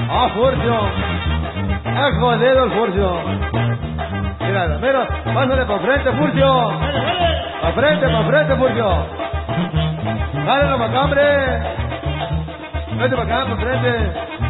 ¡Ah, Furcio! ¡Ah, jodido el Furcio! Mira, pásale para frente, Furcio. Para frente, Furcio. Dale la macambre. Vete para acá, para frente.